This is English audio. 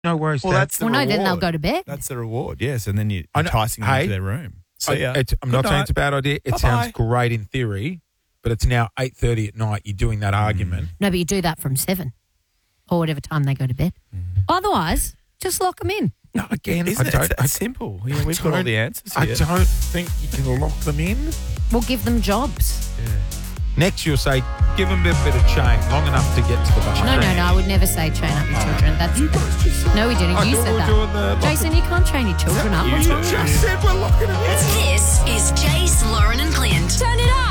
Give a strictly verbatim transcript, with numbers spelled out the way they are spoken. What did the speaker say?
No worries, Well, Dad. that's the Well, no, then they'll reward. go to bed. That's the reward, yes. And then you're I know- enticing them hey, into their room. So, I- yeah. it's- I'm Good not saying night. it's a bad idea. It Bye-bye. sounds great in theory, but it's now eight thirty at night. You're doing that argument. No, but you do that from seven or whatever time they go to bed. Otherwise, just lock them in. No, again, Isn't I it? don't. It's, I, it's simple. Yeah, we've got all don't- the answers I here. don't think you can lock them in. We'll give them jobs. Next, you'll say, give them a bit, bit of chain, long enough to get to the bus. No, no, no. I would never say train up your children. That's You guys just said no, we didn't. I You thought said we were that. doing the- Jason, you can't train your children up. You What's wrong with you? just said we're locking them in. This is Jace, Lauren and Clint. Turn it up.